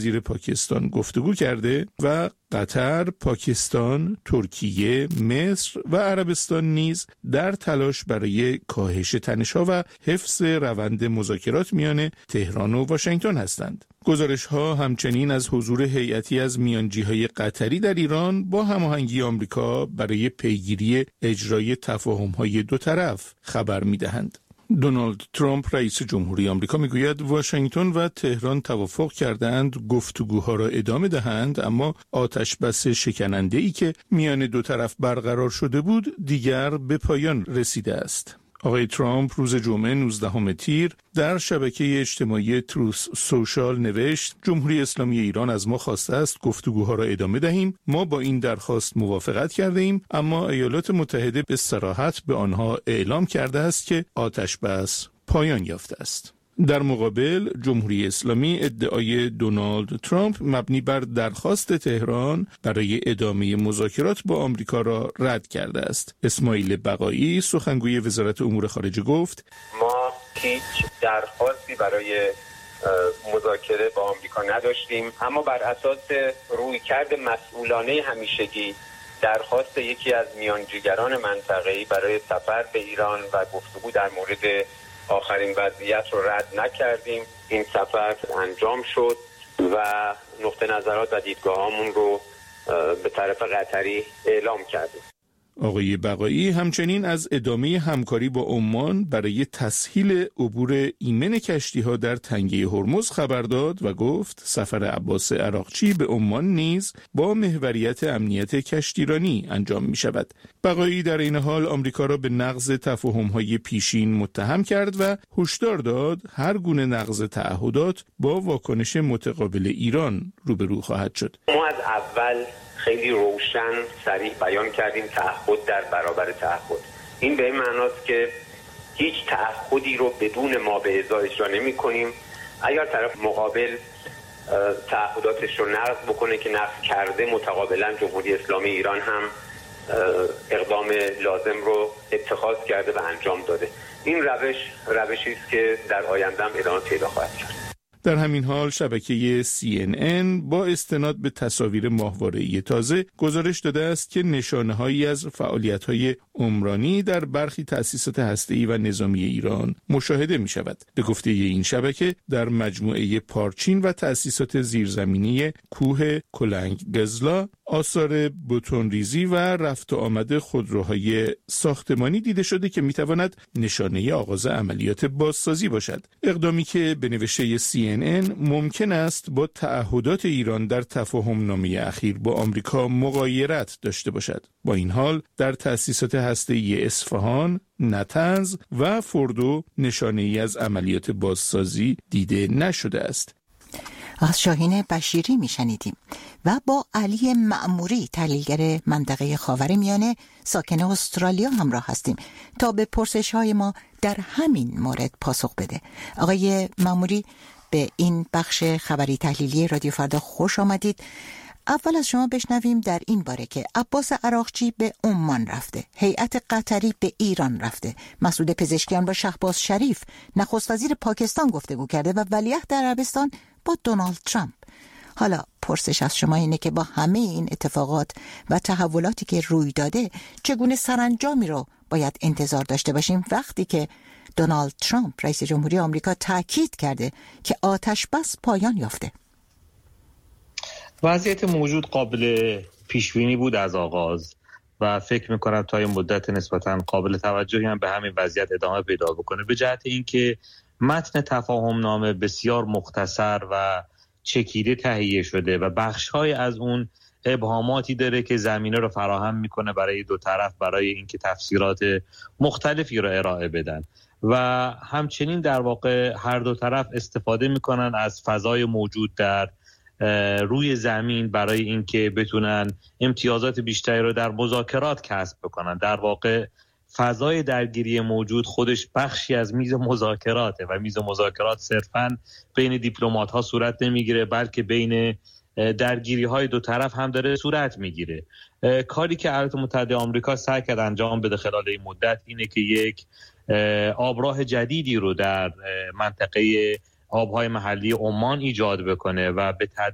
وزیر پاکستان گفتگو کرده و قطر، پاکستان، ترکیه، مصر و عربستان نیز در تلاش برای کاهش تنش‌ها و حفظ روند مذاکرات میان تهران و واشنگتن هستند. گزارش‌ها همچنین از حضور هیئتی از میانجی‌های قطری در ایران با هماهنگی آمریکا برای پیگیری اجرای تفاهم‌های دو طرف خبر می‌دهند. دونالد ترامپ رئیس جمهوری آمریکا میگوید واشنگتن و تهران توافق کردند گفتگوها را ادامه دهند، اما آتش بس شکننده‌ای که میان دو طرف برقرار شده بود دیگر به پایان رسیده است. آقای ترامپ روز جمعه 19 تیر در شبکه اجتماعی تروث سوشال نوشت: جمهوری اسلامی ایران از ما خواسته است گفتگوها را ادامه دهیم. ما با این درخواست موافقت کرده ایم، اما ایالات متحده به صراحت به آنها اعلام کرده است که آتش بس پایان یافته است. در مقابل جمهوری اسلامی ادعای دونالد ترامپ مبنی بر درخواست تهران برای ادامه مذاکرات با آمریکا را رد کرده است. اسماعیل بقایی سخنگوی وزارت امور خارجه گفت: ما هیچ درخواستی برای مذاکره با آمریکا نداشتیم، اما بر اساس رویکرد مسئولانه همیشگی درخواست یکی از میانجیگران منطقه‌ای برای سفر به ایران و گفتگو در مورد آخرین وضعیت رو رد نکردیم. این سفر انجام شد و نقطه نظرات و دیدگاهامون رو به طرف قطری اعلام کردیم. آقای بقایی همچنین از ادامه همکاری با عمان برای تسهیل عبور ایمن کشتی‌ها در تنگه هرمز خبر داد و گفت سفر عباس عراقچی به عمان نیز با محوریت امنیت کشتیرانی انجام می شود. بقایی در این حال آمریکا را به نقض تفاهم‌های پیشین متهم کرد و هشدار داد هر گونه نقض تعهدات با واکنش متقابل ایران روبرو خواهد شد. ما از اول خیلی روشن صریح بیان کردیم تعهد در برابر تعهد. این به این معناست که هیچ تعهدی رو بدون ما به ازای اجرا نمی کنیم. اگر طرف مقابل تعهداتش رو نقض بکنه که نقض کرده، متقابلا جمهوری اسلامی ایران هم اقدام لازم رو اتخاذ کرده و انجام داده. این روشی است که در آینده هم ادامه پیدا خواهد کرد. در همین حال شبکه CNN با استناد به تصاویر ماهواره‌ای تازه گزارش داده است که نشانه‌هایی از فعالیت‌های عمرانی در برخی تأسیسات هسته‌ای و نظامی ایران مشاهده می‌شود. به گفته این شبکه در مجموعه پارچین و تأسیسات زیرزمینی کوه کلنگگزلا آثار بتون‌ریزی و رفت و آمد خودروهای ساختمانی دیده شده که می‌تواند نشانه آغاز عملیات بازسازی باشد. اقدامی که به نوشته CNN ممکن است با تعهدات ایران در تفاهم‌نامه اخیر با آمریکا مغایرت داشته باشد. با این حال در تأسیسات هسته‌ای اصفهان، نطنز و فردو نشانه‌ای از عملیات بازسازی دیده نشده است. از شاهین بشیری میشنیدیم و با علی مأموری تحلیلگر منطقه خاورمیانه ساکن استرالیا همراه هستیم تا به پرسش‌های ما در همین مورد پاسخ بده. آقای مأموری، به این بخش خبری تحلیلی رادیو فردا خوش آمدید. اول از شما بشنویم در این باره که عباس عراقچی به عمان رفته، هیئت قطری به ایران رفته، مسعود پزشکیان با شهباز شریف نخست وزیر پاکستان گفتگو کرده و ولیعهد عربستان با دونالد ترامپ. حالا پرسش از شما اینه که با همه این اتفاقات و تحولاتی که روی داده چگونه سرانجامی رو باید انتظار داشته باشیم وقتی که دونالد ترامپ رئیس جمهوری آمریکا تاکید کرده که آتش بس پایان یافته؟ وضعیت موجود قابل پیشبینی بود از آغاز و فکر میکنم تا این مدت نسبتاً قابل توجهی هم به همین وضعیت ادامه پیدا بکنه، به جهت اینکه متن تفاهم نامه بسیار مختصر و چکیده تهیه شده و بخش‌های از اون ابهاماتی داره که زمینه رو فراهم میکنه برای دو طرف برای اینکه تفسیرات مختلفی رو ارائه بدن و همچنین در واقع هر دو طرف استفاده میکنن از فضای موجود در روی زمین برای اینکه بتونن امتیازات بیشتری رو در مذاکرات کسب بکنن. در واقع فضای درگیری موجود خودش بخشی از میز مذاکراته و میز مذاکرات صرفاً بین دیپلمات‌ها صورت نمیگیره، بلکه بین درگیری‌های دو طرف هم داره صورت میگیره. کاری که ایالات متحده آمریکا سعی کرد انجام بده خلال این مدت اینه که یک آبراه جدیدی رو در منطقه آبهای محلی عمان ایجاد بکنه و به